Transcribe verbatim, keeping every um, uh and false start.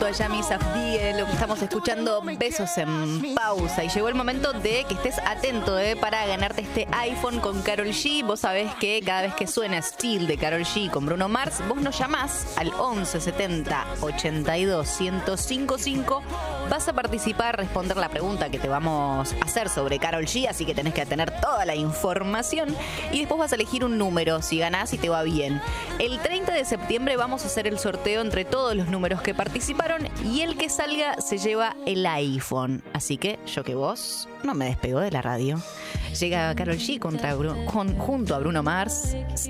junto a Yami Safdie, lo que estamos escuchando, Besos en Pausa. Y llegó el momento de que estés atento eh, para ganarte este iPhone con Karol G. Vos sabés que cada vez que suena Still de Karol G con Bruno Mars, vos nos llamás al once setenta ochenta y dos ciento cincuenta y cinco. Vas a participar, responder la pregunta que te vamos a hacer sobre Karol G, así que tenés que tener toda la información. Y después vas a elegir un número, si ganás y te va bien. El treinta de septiembre vamos a hacer el sorteo entre todos los números que participaron y el que salga se lleva el iPhone. Así que yo que vos no me despego de la radio. Llega Karol G contra Bru- con, junto a Bruno Mars,